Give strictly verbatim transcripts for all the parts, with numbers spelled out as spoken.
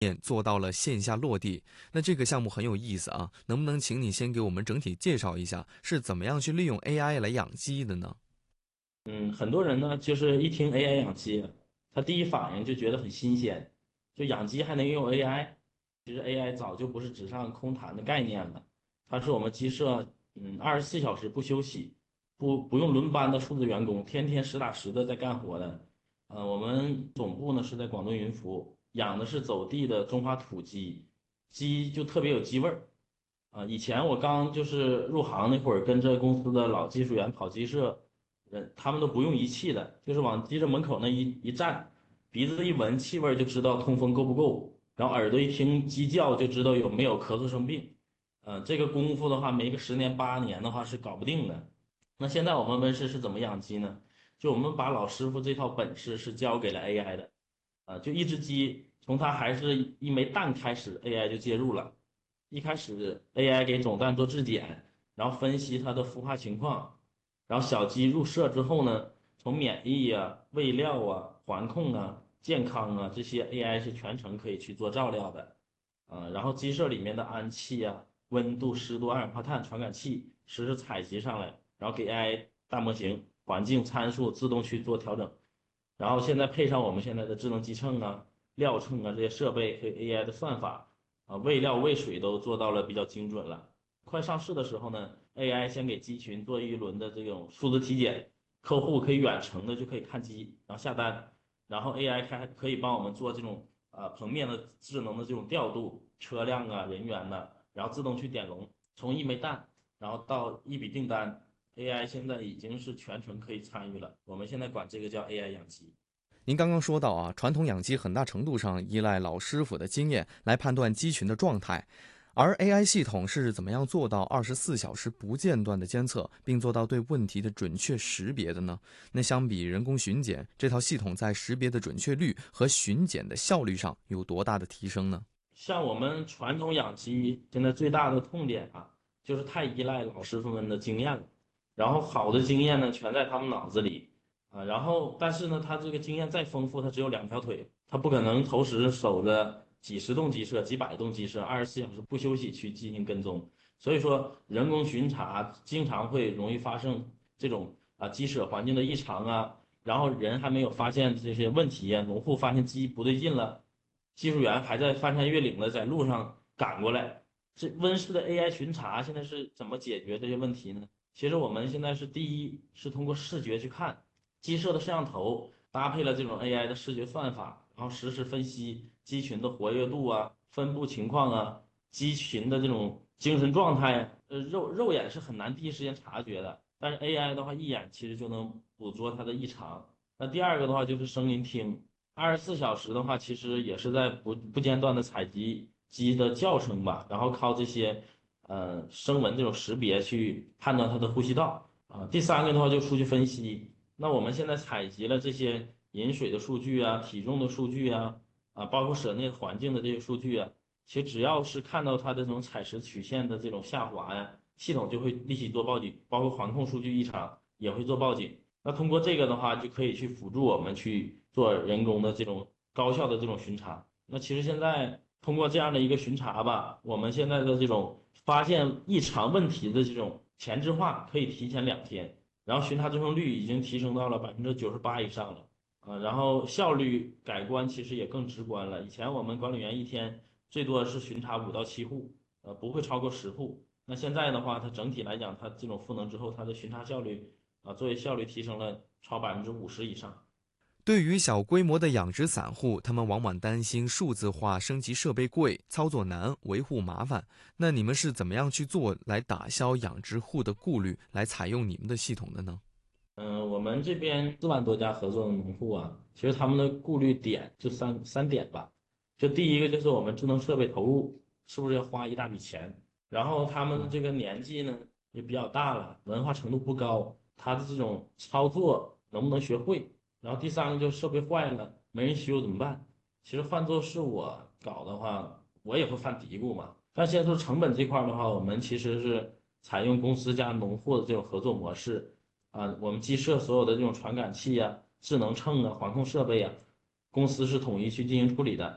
做到了线下落地。那这个项目很有意思啊，能不能请你先给我们整体介绍一下，是怎么样去利用 A I 来养鸡的呢？ 嗯，很多人呢，就是一听 A I 养鸡，他第一反应就觉得很新鲜，就养鸡还能用 A I。其实 A I 早就不是纸上空谈的概念了，它是我们鸡舍嗯二十四小时不休息，不不用轮班的数字员工，天天实打实的在干活的。呃，我们总部呢是在广东云浮，养的是走地的中华土鸡，鸡就特别有鸡味儿。啊，以前我刚就是入行那会儿，跟着公司的老技术员跑鸡舍，人他们都不用仪器的，就是往鸡舍门口那一一站，鼻子一闻气味儿就知道通风够不够，然后耳朵一听鸡叫就知道有没有咳嗽生病。呃，这个功夫的话，没个十年八年的话是搞不定的。那现在我们温室是怎么养鸡呢？就我们把老师傅这套本事是交给了 A I 的。啊，就一只鸡从它还是一枚蛋开始，A I 就介入了。一开始 A I 给种蛋做质检，然后分析它的孵化情况，然后小鸡入舍之后呢，从免疫啊、喂料啊、环控啊、健康啊这些 A I 是全程可以去做照料的。啊，然后鸡舍里面的氨气啊、温度、湿度、二氧化碳传感器实时采集上来，然后给 A I 大模型环境参数自动去做调整。然后现在配上我们现在的智能鸡秤啊、料秤啊这些设备和 A I 的算法啊，喂料喂水都做到了比较精准了。快上市的时候呢，A I 先给鸡群做一轮的这种数字体检，客户可以远程的就可以看鸡，然后下单，然后 A I 开可以帮我们做这种啊棚面的智能的这种调度，车辆啊、人员呐、然后自动去点笼，从一枚蛋，然后到一笔订单。A I 现在已经是全程可以参与了，我们现在管这个叫 A I 养鸡。 您刚刚说到啊，传统养鸡很大程度上依赖老师傅的经验来判断鸡群的状态，而 A I 系统是怎么样做到二十四小时不间断的监测，并做到对问题的准确识别的呢？那相比人工巡检，这套系统在识别的准确率和巡检的效率上有多大的提升呢？ 像我们传统养鸡，现在最大的痛点啊，就是太依赖老师傅们的经验了。然后好的经验呢，全在他们脑子里啊。然后但是呢，他这个经验再丰富，他只有两条腿，他不可能同时守着几十栋鸡舍、几百栋鸡舍，二十四小时不休息去进行跟踪。所以说，人工巡查经常会容易发生这种啊鸡舍环境的异常啊，然后人还没有发现这些问题呀，农户发现鸡不对劲了。技术员还在翻山越岭的在路上赶过来。这温室的 A I 巡查现在是怎么解决这些问题呢？其实我们现在是第一是通过视觉去看，鸡舍的摄像头搭配了这种 A I 的视觉算法，然后实时分析鸡群的活跃度啊、分布情况啊、鸡群的这种精神状态啊，呃，肉肉眼是很难第一时间察觉的，但是 A I 的话一眼其实就能捕捉它的异常。那第二个的话就是声音听。二十四小时的话，其实也是在不不间断的采集鸡的叫声吧，然后靠这些呃声纹这种识别去判断它的呼吸道啊。第三个的话就数据分析，那我们现在采集了这些饮水的数据啊、体重的数据啊，啊，包括室内环境的这些数据啊，其实只要是看到它的这种采食曲线的这种下滑呀，系统就会立即做报警，包括环控数据异常也会做报警。那通过这个的话，就可以去辅助我们去做人工的这种高效的这种巡查。那其实现在通过这样的一个巡查吧，我们现在的这种发现异常问题的这种前置化可以提前两天，然后巡查最终率已经提升到了百分之九十八以上了。啊，然后效率改观其实也更直观了。以前我们管理员一天最多是巡查五到七户，呃，不会超过十户。那现在的话，它整体来讲，它这种赋能之后，它的巡查效率啊，作为效率提升了超百分之五十以上。 对于小规模的养殖散户，他们往往担心数字化升级设备贵、操作难、维护麻烦。那你们是怎么样去做来打消养殖户的顾虑，来采用你们的系统的呢？ 嗯，我们这边四万多家合作的农户啊，其实他们的顾虑点就三三点吧。就第一个就是我们智能设备投入是不是要花一大笔钱，然后他们的这个年纪呢也比较大了，文化程度不高，他的这种操作能不能学会？然后第三个就是设备坏了没人修怎么办？其实换做是我搞的话，我也会犯嘀咕嘛。但现在说成本这块儿的话，我们其实是采用公司加农户的这种合作模式。啊，我们鸡舍所有的这种传感器呀、智能秤啊、环控设备啊，公司是统一去进行处理的。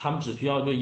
他们只需要就